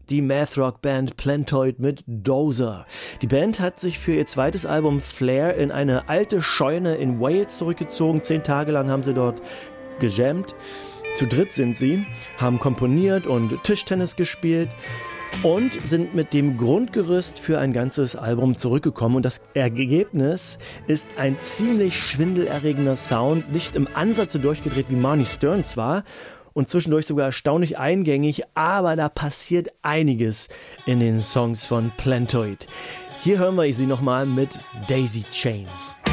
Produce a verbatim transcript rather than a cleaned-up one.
Die Math-Rock-Band Plantoid mit Dozer. Die Band hat sich für ihr zweites Album Flair in eine alte Scheune in Wales zurückgezogen. Zehn Tage lang haben sie dort gejammt. Zu dritt sind sie, haben komponiert und Tischtennis gespielt und sind mit dem Grundgerüst für ein ganzes Album zurückgekommen. Und das Ergebnis ist ein ziemlich schwindelerregender Sound, nicht im Ansatz so durchgedreht wie Marnie Stern zwar, und zwischendurch sogar erstaunlich eingängig, aber da passiert einiges in den Songs von Plantoid. Hier hören wir sie nochmal mit Daisy Chains.